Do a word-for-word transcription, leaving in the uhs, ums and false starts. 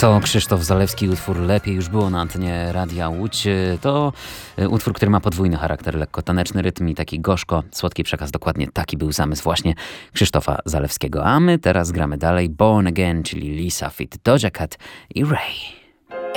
To Krzysztof Zalewski, utwór Lepiej już było na antenie Radia Łódź. To utwór, który ma podwójny charakter, lekko taneczny rytm i taki gorzko słodki przekaz. Dokładnie taki był zamysł właśnie Krzysztofa Zalewskiego. A my teraz gramy dalej Born Again, czyli Lisa Fit Doja Cat i Ray.